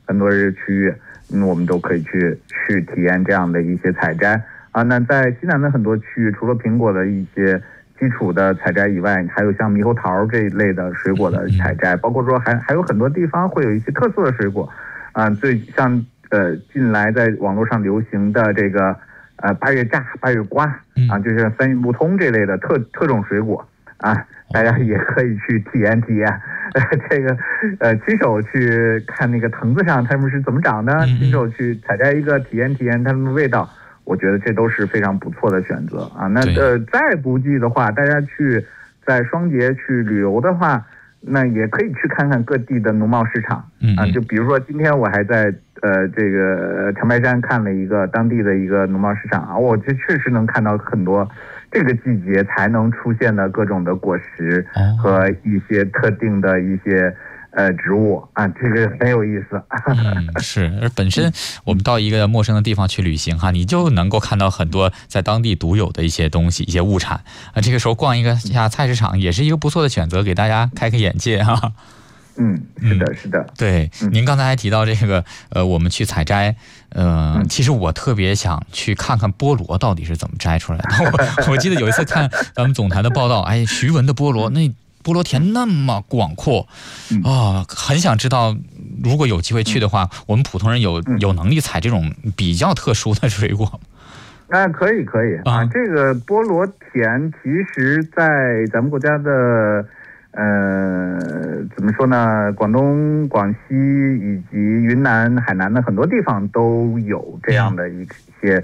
很多区域，我们都可以去体验这样的一些采摘啊。那在西南的很多区域，除了苹果的一些基础的采摘以外，还有像猕猴桃这一类的水果的采摘，包括说还有很多地方会有一些特色的水果啊，最像近来在网络上流行的这个八月榨、八月瓜啊，就是三运不通这类的特种水果啊，大家也可以去体验体验。这个亲手去看那个藤子上它们是怎么长的，亲手去采摘一个体验体验它们的味道，我觉得这都是非常不错的选择啊。那再不济的话，大家去在双节去旅游的话，那也可以去看看各地的农贸市场啊。就比如说今天我还在这个长白山看了一个当地的一个农贸市场啊，我这确实能看到很多这个季节才能出现的各种的果实和一些特定的一些植物啊，这个很有意思。 是，而本身我们到一个陌生的地方去旅行哈，你就能够看到很多在当地独有的一些东西、一些物产啊。这个时候逛一下菜市场也是一个不错的选择，给大家开开眼界哈。 是的，是的。 对，您刚才还提到这个我们去采摘，其实我特别想去看看菠萝到底是怎么摘出来的。我记得有一次看咱们总台的报道，哎，徐闻的菠萝，那菠萝田那么广阔啊，很想知道，如果有机会去的话，我们普通人有能力采这种比较特殊的水果。 可以啊，这个菠萝田其实在咱们国家的怎么说呢？广东、广西以及云南、海南的很多地方都有这样的一些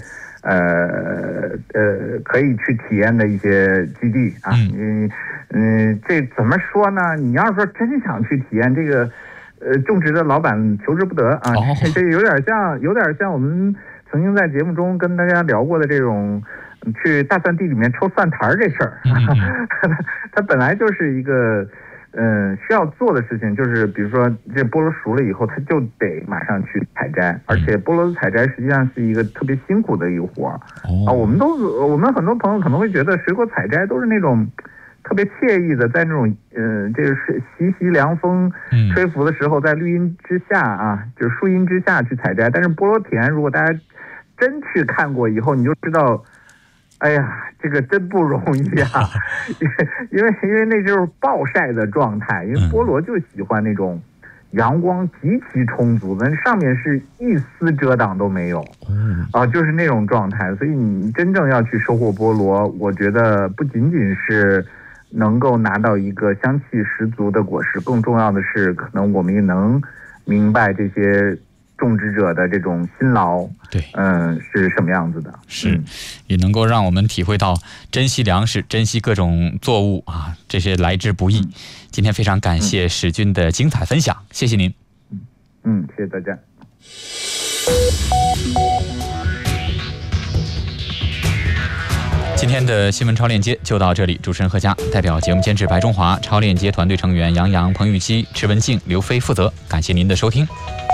可以去体验的一些基地啊。这怎么说呢？你要是说真想去体验这个，种植的老板求之不得啊。这有点像我们曾经在节目中跟大家聊过的这种。去大蒜地里面抽蒜苔这事儿，它本来就是一个需要做的事情，就是比如说这菠萝熟了以后，它就得马上去采摘，而且菠萝的采摘实际上是一个特别辛苦的一个活儿啊。我们很多朋友可能会觉得水果采摘都是那种特别惬意的，在那种这个习凉风吹拂的时候，在绿荫之下啊，就是树荫之下去采摘。但是菠萝田，如果大家真去看过以后，你就知道。哎呀，这个真不容易啊！因为那就是暴晒的状态，因为菠萝就喜欢那种阳光极其充足的，上面是一丝遮挡都没有，就是那种状态。所以你真正要去收获菠萝，我觉得不仅仅是能够拿到一个香气十足的果实，更重要的是，可能我们也能明白这些。种植者的这种辛劳， 对， 是什么样子的？ 是，也能够让我们体会到珍惜粮食、珍惜各种作物啊，这些来之不易。今天非常感谢史军的精彩分享，谢谢您。 谢谢大家。 今天的新闻超链接就到这里，主持人何佳，代表节目监制白中华、超链接团队成员杨洋、彭玉熙、池文静、刘飞负责，感谢您的收听。